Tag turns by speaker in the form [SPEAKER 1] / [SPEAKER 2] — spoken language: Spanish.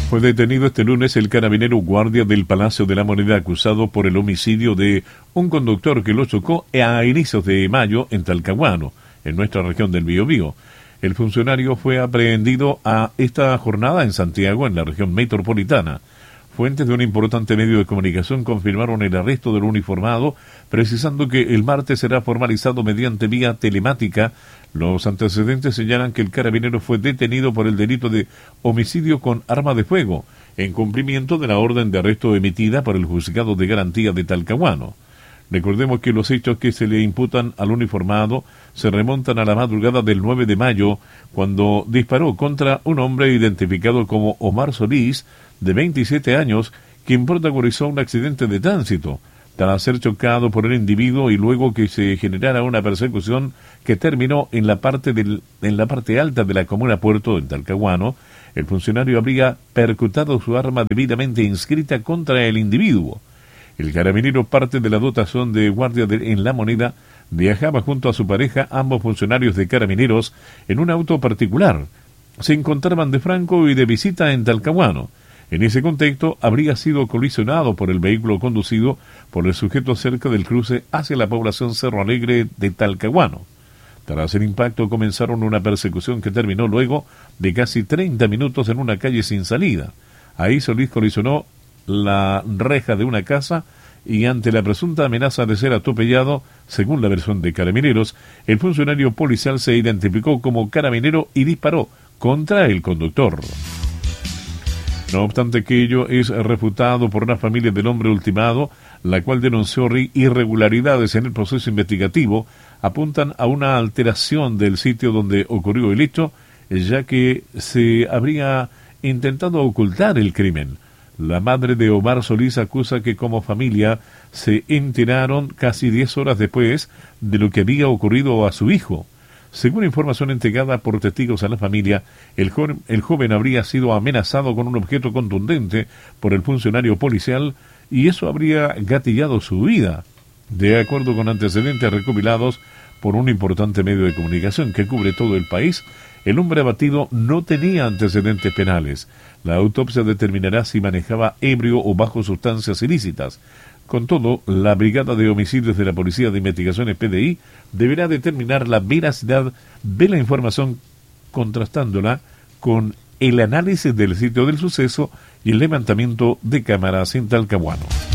[SPEAKER 1] Fue detenido este lunes el carabinero guardia del Palacio de la Moneda acusado por el homicidio de un conductor que lo chocó a inicios de mayo en Talcahuano, en nuestra región del Biobío. El funcionario fue aprehendido a esta jornada en Santiago, en la región metropolitana. Fuentes de un importante medio de comunicación confirmaron el arresto del uniformado, precisando que el martes será formalizado mediante vía telemática. Los antecedentes señalan que el carabinero fue detenido por el delito de homicidio con arma de fuego, en cumplimiento de la orden de arresto emitida por el Juzgado de Garantía de Talcahuano. Recordemos que los hechos que se le imputan al uniformado se remontan a la madrugada del 9 de mayo, cuando disparó contra un hombre identificado como Omar Solís, de 27 años, quien protagonizó un accidente de tránsito, tras ser chocado por el individuo y luego que se generara una persecución que terminó en la parte alta de la comuna Puerto en Talcahuano. El funcionario habría percutado su arma debidamente inscrita contra el individuo. El carabinero, parte de la dotación de guardia en La Moneda, viajaba junto a su pareja, ambos funcionarios de carabineros, en un auto particular. Se encontraban de franco y de visita en Talcahuano. En ese contexto, habría sido colisionado por el vehículo conducido por el sujeto cerca del cruce hacia la población Cerro Alegre de Talcahuano. Tras el impacto comenzaron una persecución que terminó luego de casi 30 minutos en una calle sin salida. Ahí Solís colisionó la reja de una casa y ante la presunta amenaza de ser atropellado, según la versión de carabineros, el funcionario policial se identificó como carabinero y disparó contra el conductor. No obstante que ello es refutado por una familia del hombre ultimado, la cual denunció irregularidades en el proceso investigativo, apuntan a una alteración del sitio donde ocurrió el hecho, ya que se habría intentado ocultar el crimen. La madre de Omar Solís acusa que como familia se enteraron casi 10 horas después de lo que había ocurrido a su hijo. Según información entregada por testigos a la familia, el joven habría sido amenazado con un objeto contundente por el funcionario policial y eso habría gatillado su vida. De acuerdo con antecedentes recopilados por un importante medio de comunicación que cubre todo el país, el hombre abatido no tenía antecedentes penales. La autopsia determinará si manejaba ebrio o bajo sustancias ilícitas. Con todo, la Brigada de Homicidios de la Policía de Investigaciones PDI deberá determinar la veracidad de la información, contrastándola con el análisis del sitio del suceso y el levantamiento de cámaras en Talcahuano.